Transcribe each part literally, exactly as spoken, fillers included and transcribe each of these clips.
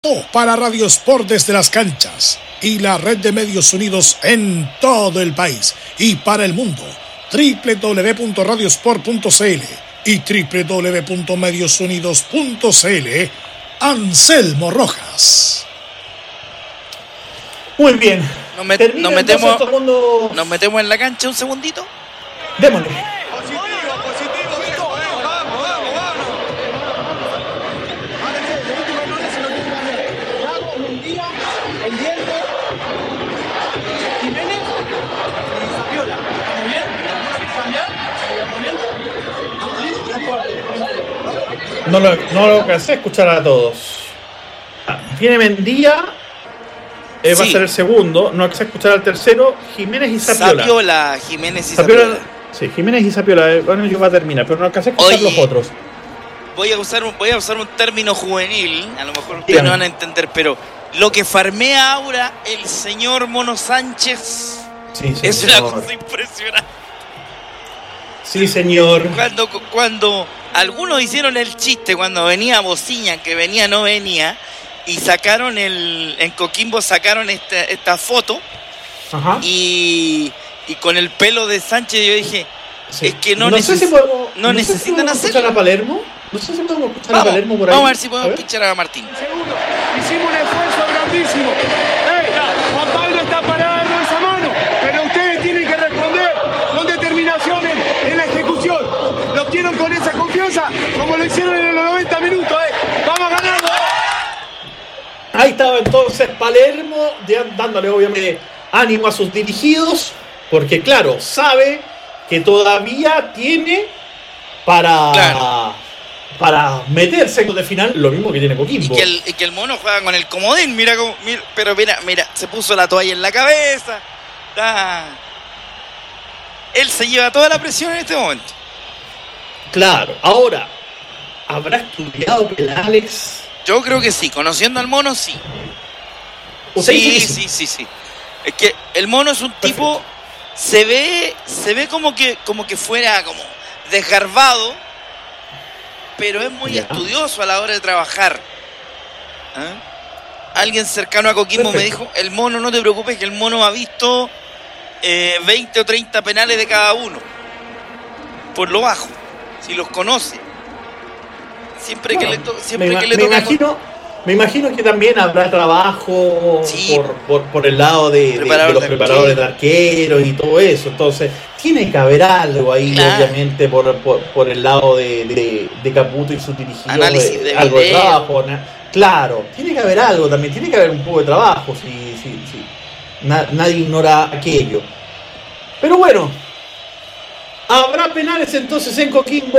Para Radio Sport desde las canchas y la red de medios unidos en todo el país y para el mundo, doble u doble u doble u punto radiosport punto c l y doble u doble u doble u punto medios unidos punto c l. Anselmo Rojas. Muy bien. Nos, met- nos metemos segundos... nos metemos en la cancha un segundito. Démosle. No lo, no lo alcancé a escuchar a todos. Ah, viene Mendía, eh, sí. Va a ser el segundo. No alcancé a escuchar al tercero. Jiménez y Zapiola. Zapiola, Jiménez y Zapiola. Zapiola. Sí, Jiménez y Zapiola. Eh, bueno, yo voy a terminar, pero no alcancé a escuchar Oye, los otros. Voy a usar un, voy a usar un término juvenil. A lo mejor ustedes Dígame. no van a entender, pero lo que farmea ahora el señor Mono Sánchez sí, es una cosa impresionante. Sí, señor. Cuando, cuando algunos hicieron el chiste cuando venía Bociña, que venía no venía, y sacaron el en Coquimbo sacaron esta, esta foto. Ajá. Y, y con el pelo de Sánchez yo dije, sí. es que no, no, neces- sé si podemos, no, no necesitan sé si hacerlo. escuchar a Palermo. No sé si podemos escuchar vamos, a Palermo por ahí. Vamos a ver si podemos escuchar a Martín. Segundo, hicimos un esfuerzo grandísimo. Hey, Juan Pablo está parado en esa mano, pero ustedes tienen que responder con determinación en, en la ejecución. Lo quieren con esa confianza, como lo hicieron en los noventa minutos. Eh. Vamos ganando. Ahí estaba entonces Palermo dándole obviamente ánimo a sus dirigidos, porque claro, sabe que todavía tiene para... Claro. para meterse en de final, lo mismo que tiene Coquimbo. Y que el, y que el Mono juega con el comodín, mira cómo, mira, pero mira, mira, se puso la toalla en la cabeza. Da. Él se lleva toda la presión en este momento. Claro, ahora, ¿habrá estudiado penales? Yo creo que sí, conociendo al Mono, sí. Sí, sí, sí, sí. Es que el Mono es un Perfecto. tipo, se ve, se ve como que, como que fuera como desgarbado, pero es muy ya. estudioso a la hora de trabajar. ¿Eh? Alguien cercano a Coquimbo Perfecto. me dijo, el Mono, no te preocupes, que el Mono ha visto eh, veinte o treinta penales de cada uno. Por lo bajo, si los conoce. Siempre bueno, que le, to- siempre me, que le me toca... Imagino, me imagino que también habrá trabajo sí. por, por, por el lado de, de, de los de preparadores de arqueros y todo eso. Entonces, tiene que haber algo ahí, claro. obviamente, por, por, por el lado de, de, de Caputo y su dirigido. Análisis de, de algo video. de trabajo. Claro, tiene que haber algo también, tiene que haber un poco de trabajo, si, si, si. Na, nadie ignora aquello. Pero bueno, habrá penales entonces en Coquimbo.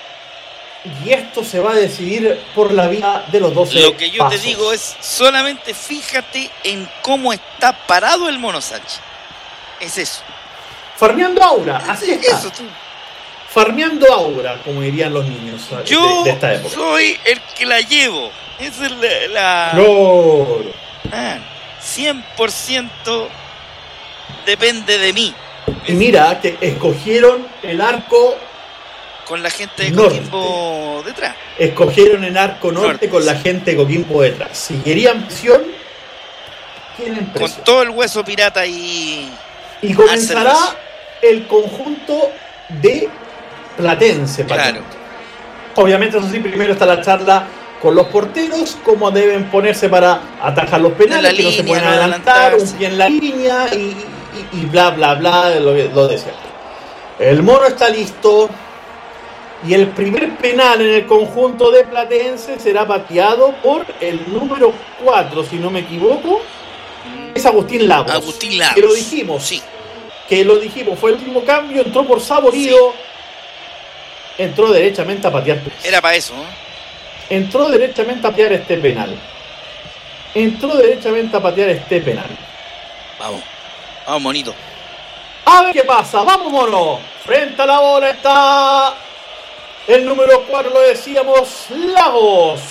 Y esto se va a decidir por la vía de los doce Lo que yo pasos. te digo es, solamente fíjate en cómo está parado el Mono Sánchez. Es eso. Farmeando aura, así es. Eso tú. Farmeando aura, como dirían los niños yo de, de esta época. Soy el que la llevo. Esa es la... la... No. Ah, cien por ciento depende de mí. Y mira, que escogieron el arco... con la gente de norte. Coquimbo detrás. Escogieron el arco norte, norte con sí. la gente de Coquimbo detrás. Si querían presión, tienen presión. Con todo el hueso pirata y... Y comenzará el conjunto de Platense. Claro. Obviamente, eso sí, primero está la charla con los porteros, cómo deben ponerse para atajar los penales, que línea, no se pueden no adelantar, un pie en la línea y, y, y bla, bla, bla, lo, lo de siempre. El Mono está listo. Y el primer penal en el conjunto de Platense será pateado por el número cuatro, si no me equivoco. Es Agustín Lagos. Agustín Lagos. Que lo dijimos. Sí. Que lo dijimos. Fue el último cambio. Entró por Saborido. Sí. Entró derechamente a patear. Era para eso, ¿no? Entró derechamente a patear este penal. Entró derechamente a patear este penal. Vamos. Vamos, monito. A ver qué pasa. Vamos, Mono. Frente a la bola está... el número cuatro, lo decíamos, Lagos.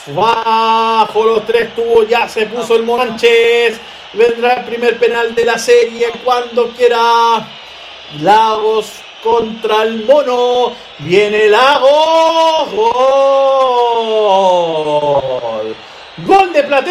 Bajo los tres tubos ya se puso el Sánchez. Vendrá el primer penal de la serie cuando quiera. Lagos contra el Mono. Viene Lagos. Gol. Gol de Platense.